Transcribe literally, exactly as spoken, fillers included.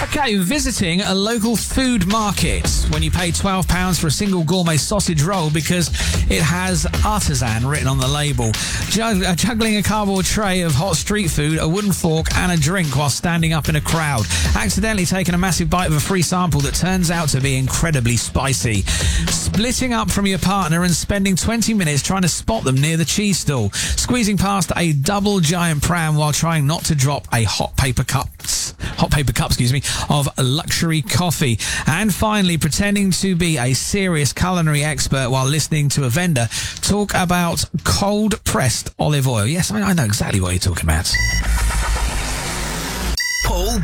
Okay, visiting a local food market when you pay twelve pounds for a single gourmet sausage roll because it has artisan written on the label. Jug- uh, juggling a cardboard tray of hot street food, a wooden fork and a drink while standing up in a crowd. Accidentally taking a massive bite of a free sample that turns out to be incredibly spicy. Splitting up from your partner and spending twenty minutes trying to spot them near the cheese stall. Squeezing past a double giant pram while trying not to drop a hot paper cups, hot paper cup, excuse me, of luxury coffee. And finally, pretending to be a serious culinary expert while listening to a vendor talk about cold pressed olive oil. Yes, I, I know exactly what you're talking about.